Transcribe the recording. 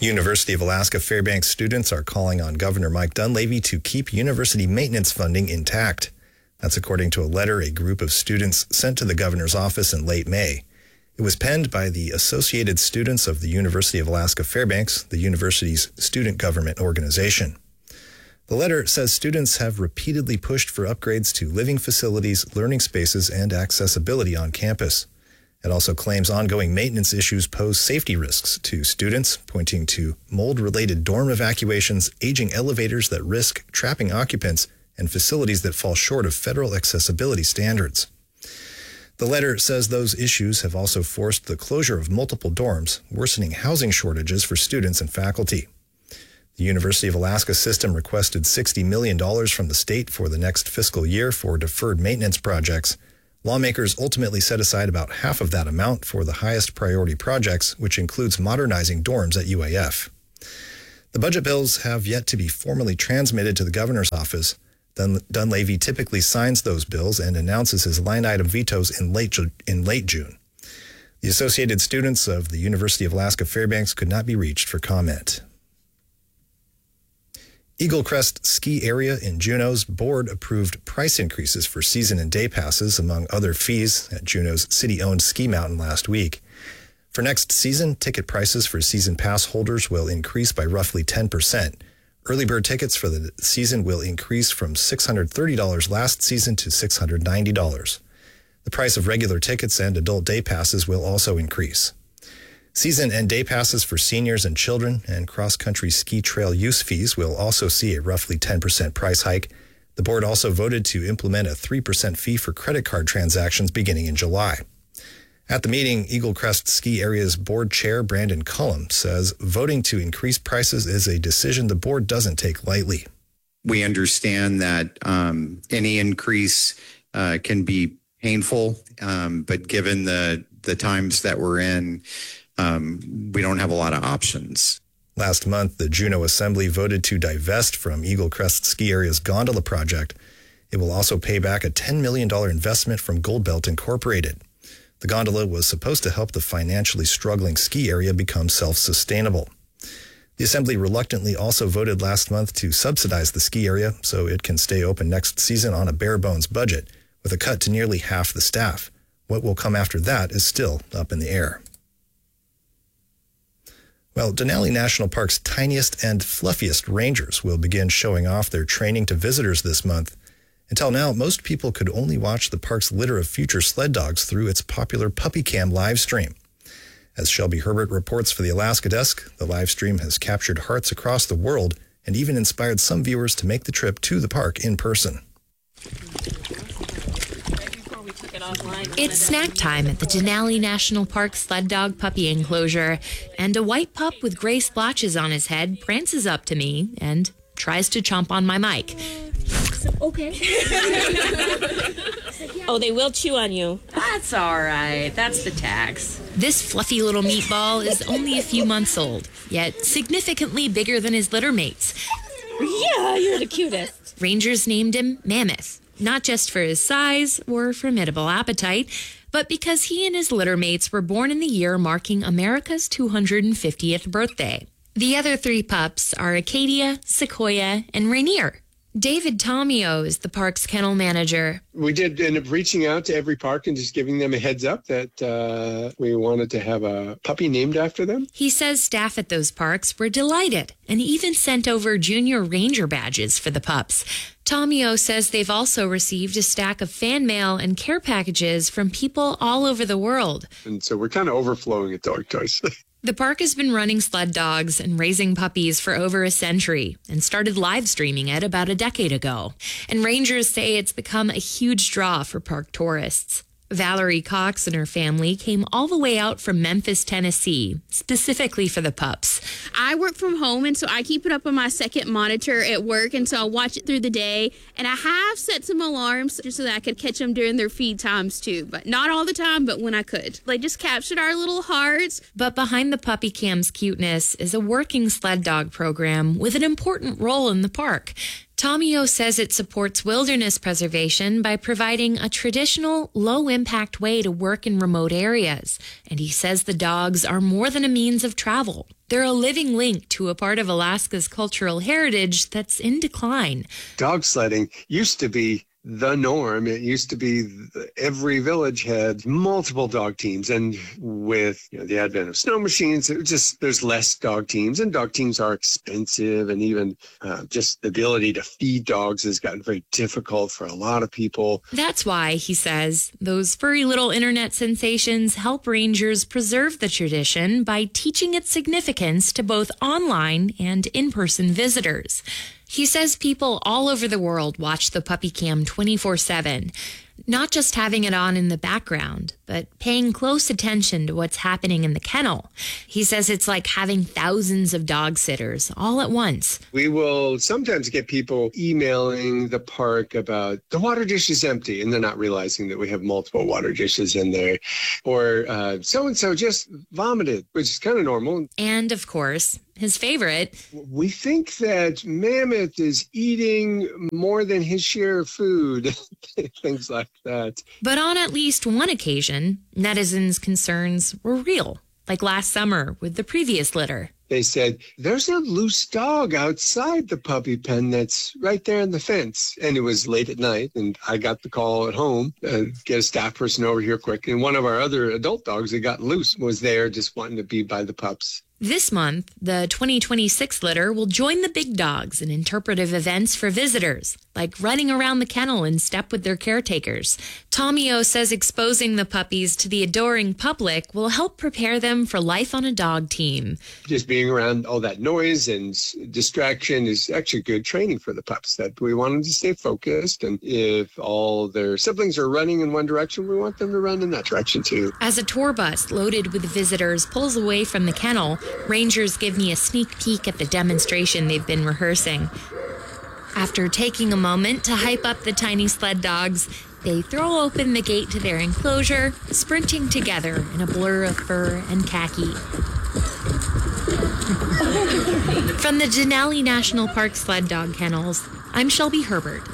University of Alaska Fairbanks students are calling on Governor Mike Dunleavy to keep university maintenance funding intact. That's according to a letter a group of students sent to the governor's office in late May. It was penned by the Associated Students of the University of Alaska Fairbanks, the university's student government organization. The letter says students have repeatedly pushed for upgrades to living facilities, learning spaces, and accessibility on campus. It also claims ongoing maintenance issues pose safety risks to students, pointing to mold-related dorm evacuations, aging elevators that risk trapping occupants, and facilities that fall short of federal accessibility standards. The letter says those issues have also forced the closure of multiple dorms, worsening housing shortages for students and faculty. The University of Alaska system requested $60 million from the state for the next fiscal year for deferred maintenance projects. Lawmakers ultimately set aside about half of that amount for the highest priority projects, which includes modernizing dorms at UAF. The budget bills have yet to be formally transmitted to the governor's office. Dunleavy typically signs those bills and announces his line-item vetoes in late June. The Associated Students of the University of Alaska Fairbanks could not be reached for comment. Eagle Crest Ski Area in Juneau's board approved price increases for season and day passes, among other fees, at Juneau's city-owned ski mountain last week. For next season, ticket prices for season pass holders will increase by roughly 10%. Early bird tickets for the season will increase from $630 last season to $690. The price of regular tickets and adult day passes will also increase. Season and day passes for seniors and children and cross-country ski trail use fees will also see a roughly 10% price hike. The board also voted to implement a 3% fee for credit card transactions beginning in July. At the meeting, Eagle Crest Ski Area's board chair, Brandon Cullum, says voting to increase prices is a decision the board doesn't take lightly. We understand that any increase can be painful, but given the times that we're in, we don't have a lot of options. Last month, the Juneau Assembly voted to divest from Eagle Crest Ski Area's gondola project. It will also pay back a $10 million investment from Goldbelt Incorporated. The gondola was supposed to help the financially struggling ski area become self-sustainable. The Assembly reluctantly also voted last month to subsidize the ski area so it can stay open next season on a bare-bones budget, with a cut to nearly half the staff. What will come after that is still up in the air. Well, Denali National Park's tiniest and fluffiest rangers will begin showing off their training to visitors this month. Until now, most people could only watch the park's litter of future sled dogs through its popular Puppy Cam live stream. As Shelby Herbert reports for the Alaska Desk, the live stream has captured hearts across the world and even inspired some viewers to make the trip to the park in person. It's snack time at the Denali National Park sled dog puppy enclosure, and a white pup with gray splotches on his head prances up to me and tries to chomp on my mic. Okay. Oh, they will chew on you. That's all right. That's the tax. This fluffy little meatball is only a few months old, yet significantly bigger than his litter mates. Yeah, you're the cutest. Rangers named him Mammoth, not just for his size or formidable appetite, but because he and his litter mates were born in the year marking America's 250th birthday. The other three pups are Acadia, Sequoia, and Rainier. David Tomio is the park's kennel manager. We did end up reaching out to every park and just giving them a heads up that we wanted to have a puppy named after them. He says staff at those parks were delighted and even sent over junior ranger badges for the pups. Tomio says they've also received a stack of fan mail and care packages from people all over the world. And so we're kind of overflowing with dog toys. The park has been running sled dogs and raising puppies for over a century and started live streaming it about a decade ago. And rangers say it's become a huge draw for park tourists. Valerie Cox and her family came all the way out from Memphis, Tennessee, specifically for the pups. I work from home, and so I keep it up on my second monitor at work, and so I'll watch it through the day. And I have set some alarms just so that I could catch them during their feed times, too. But not all the time, but when I could. They just captured our little hearts. But behind the Puppy Cam's cuteness is a working sled dog program with an important role in the park. Tomio says it supports wilderness preservation by providing a traditional, low-impact way to work in remote areas. And he says the dogs are more than a means of travel. They're a living link to a part of Alaska's cultural heritage that's in decline. Dog sledding used to be the norm. It used to be every village had multiple dog teams, and with the advent of snow machines, there's less dog teams, and dog teams are expensive, and even just the ability to feed dogs has gotten very difficult for a lot of people. That's why, he says, those furry little internet sensations help rangers preserve the tradition by teaching its significance to both online and in-person visitors. He says people all over the world watch the puppy cam 24/7, not just having it on in the background, but paying close attention to what's happening in the kennel. He says it's like having thousands of dog sitters all at once. We will sometimes get people emailing the park about the water dish is empty, and they're not realizing that we have multiple water dishes in there. Or so-and-so just vomited, which is kind of normal. And, of course, his favorite. We think that Mammoth is eating more than his share of food, things like that. But on at least one occasion, netizens' concerns were real, like last summer with the previous litter. They said, there's a loose dog outside the puppy pen that's right there in the fence. And it was late at night, and I got the call at home, get a staff person over here quick. And one of our other adult dogs that got loose was there just wanting to be by the pups. This month, the 2026 litter will join the big dogs in interpretive events for visitors, like running around the kennel in step with their caretakers. Tomio says exposing the puppies to the adoring public will help prepare them for life on a dog team. Just being around all that noise and distraction is actually good training for the pups, that we want them to stay focused. And if all their siblings are running in one direction, we want them to run in that direction too. As a tour bus loaded with visitors pulls away from the kennel, rangers give me a sneak peek at the demonstration they've been rehearsing. After taking a moment to hype up the tiny sled dogs, they throw open the gate to their enclosure, sprinting together in a blur of fur and khaki. From the Denali National Park Sled Dog Kennels, I'm Shelby Herbert.